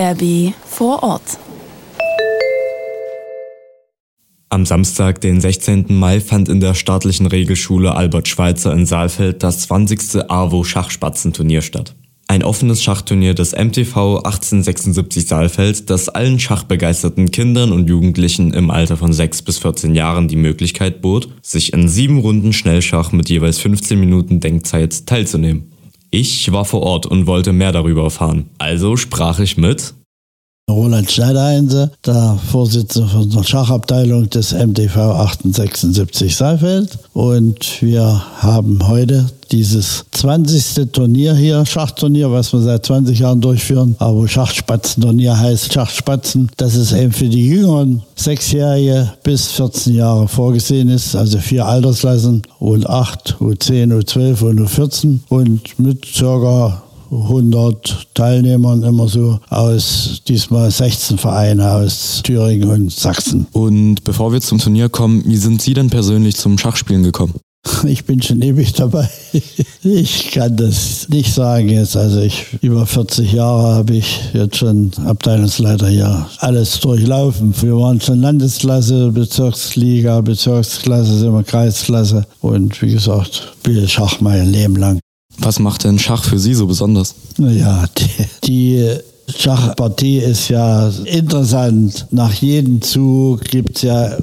RB vor Ort. Am Samstag, den 16. Mai, fand in der staatlichen Regelschule Albert Schweitzer in Saalfeld das 20. AWO-Schachspatzenturnier statt. Ein offenes Schachturnier des MTV 1876 Saalfeld, das allen schachbegeisterten Kindern und Jugendlichen im Alter von 6 bis 14 Jahren die Möglichkeit bot, sich in 7 Runden Schnellschach mit jeweils 15 Minuten Denkzeit teilzunehmen. Ich war vor Ort und wollte mehr darüber erfahren, also sprach ich mit Roland Schneiderheinze, der Vorsitzende von der Schachabteilung des MTV 1876 Saalfeld. Und wir haben heute dieses 20. Turnier hier, Schachturnier, was wir seit 20 Jahren durchführen. Aber Schachspatzenturnier heißt Schachspatzen. Das ist eben für die Jüngeren 6-Jährige bis 14 Jahre vorgesehen ist. Also 4 Altersklassen, U8, U10, U12 und U14. Und mit ca. 100 Teilnehmern immer so aus diesmal 16 Vereine aus Thüringen und Sachsen. Und bevor wir zum Turnier kommen, wie sind Sie denn persönlich zum Schachspielen gekommen? Ich bin schon ewig dabei. Ich kann das nicht sagen jetzt. Also über 40 Jahre habe ich jetzt schon Abteilungsleiter hier alles durchlaufen. Wir waren schon Landesklasse, Bezirksliga, Bezirksklasse, sind wir Kreisklasse. Und wie gesagt, spiele Schach mein Leben lang. Was macht denn Schach für Sie so besonders? Ja, die Schachpartie ist ja interessant. Nach jedem Zug gibt es ja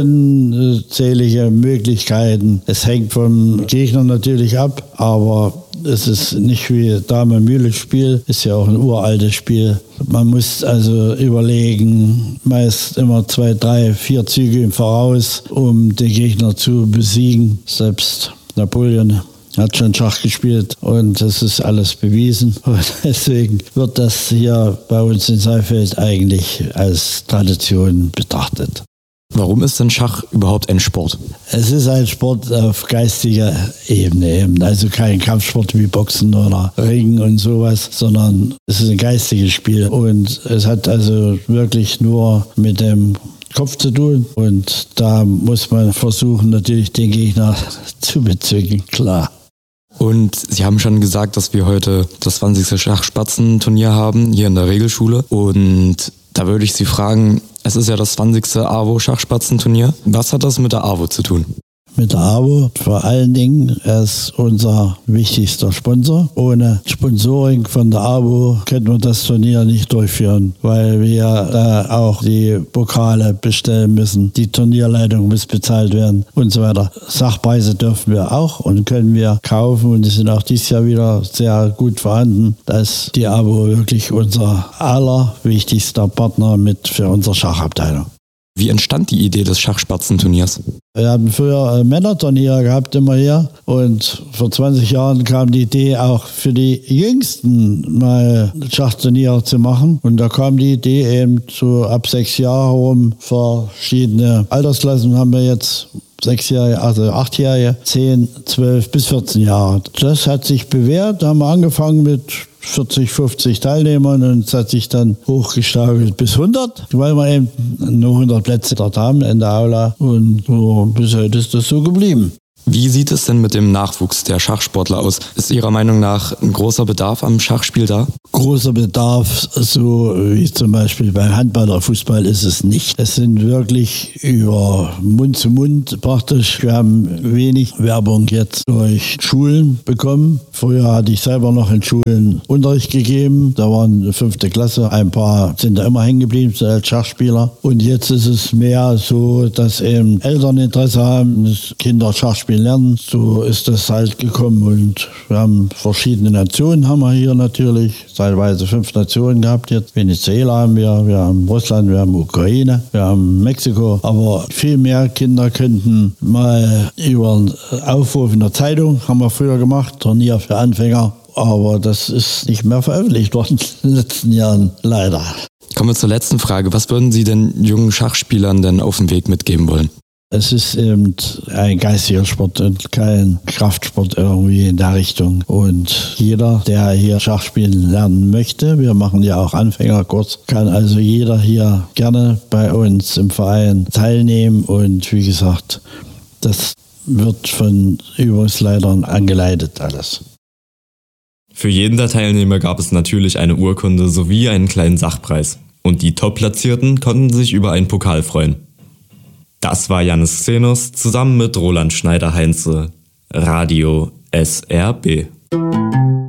unzählige Möglichkeiten. Es hängt vom Gegner natürlich ab, aber es ist nicht wie Dame-Mühle-Spiel, ist ja auch ein uraltes Spiel. Man muss also überlegen, meist immer 2, 3, 4 Züge im Voraus, um den Gegner zu besiegen. Selbst Napoleon hat schon Schach gespielt und das ist alles bewiesen. Und deswegen wird das hier bei uns in Saalfeld eigentlich als Tradition betrachtet. Warum ist denn Schach überhaupt ein Sport? Es ist ein Sport auf geistiger Ebene eben. Also kein Kampfsport wie Boxen oder Ringen und sowas, sondern es ist ein geistiges Spiel. Und es hat also wirklich nur mit dem Kopf zu tun. Und da muss man versuchen, natürlich den Gegner zu bezwingen, klar. Und Sie haben schon gesagt, dass wir heute das 20. Schachspatzenturnier haben, hier in der Regelschule. Und da würde ich Sie fragen, es ist ja das 20. AWO-Schachspatzenturnier. Was hat das mit der AWO zu tun? Mit der AWO vor allen Dingen, er ist unser wichtigster Sponsor. Ohne Sponsoring von der AWO könnten wir das Turnier nicht durchführen, weil wir da auch die Pokale bestellen müssen, die Turnierleitung muss bezahlt werden und so weiter. Sachpreise dürfen wir auch und können wir kaufen und die sind auch dieses Jahr wieder sehr gut vorhanden. Da ist die AWO wirklich unser allerwichtigster Partner mit für unsere Schachabteilung. Wie entstand die Idee des Schachspatzenturniers? Wir haben früher Männerturnier gehabt, immer hier. Und vor 20 Jahren kam die Idee, auch für die Jüngsten mal Schachturnier zu machen. Und da kam die Idee eben so ab 6 Jahre rum. Verschiedene Altersklassen haben wir jetzt. 6-Jährige, also 8-Jährige, 10, 12 bis 14 Jahre. Das hat sich bewährt. Da haben wir angefangen mit 40, 50 Teilnehmern und es hat sich dann hochgestaugelt bis 100, weil wir eben nur 100 Plätze dort haben in der Aula und bis heute ist das so geblieben. Wie sieht es denn mit dem Nachwuchs der Schachsportler aus? Ist Ihrer Meinung nach ein großer Bedarf am Schachspiel da? Großer Bedarf, so wie zum Beispiel beim Handball oder Fußball, ist es nicht. Es sind wirklich über Mund zu Mund praktisch. Wir haben wenig Werbung jetzt durch Schulen bekommen. Früher hatte ich selber noch in Schulen Unterricht gegeben. Da waren 5. Klasse. Ein paar sind da immer hängen geblieben als Schachspieler. Und jetzt ist es mehr so, dass eben Eltern Interesse haben, dass Kinder Schachspielen lernen. So ist das halt gekommen und wir haben verschiedene Nationen haben wir hier natürlich. Teilweise 5 Nationen gehabt jetzt. Venezuela haben wir haben Russland, wir haben Ukraine, wir haben Mexiko. Aber viel mehr Kinder könnten mal über einen Aufruf in der Zeitung, haben wir früher gemacht, Turnier für Anfänger. Aber das ist nicht mehr veröffentlicht worden in den letzten Jahren, leider. Kommen wir zur letzten Frage. Was würden Sie den jungen Schachspielern denn auf dem Weg mitgeben wollen? Es ist eben ein geistiger Sport und kein Kraftsport irgendwie in der Richtung. Und jeder, der hier Schach spielen lernen möchte, wir machen ja auch Anfängerkurs, kann also jeder hier gerne bei uns im Verein teilnehmen. Und wie gesagt, das wird von Übungsleitern angeleitet alles. Für jeden der Teilnehmer gab es natürlich eine Urkunde sowie einen kleinen Sachpreis. Und die Top-Platzierten konnten sich über einen Pokal freuen. Das war Jannis Xenos zusammen mit Roland Schneider-Heinze, Radio SRB.